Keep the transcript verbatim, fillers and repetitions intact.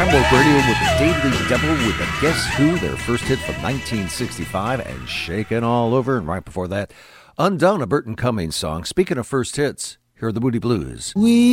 Hamburg Radio with the Daily Double with the Guess Who, their first hit from nineteen sixty-five, and Shakin' All Over. And right before that, Undone, a Burton Cummings song. Speaking of first hits, here are the Moody Blues. We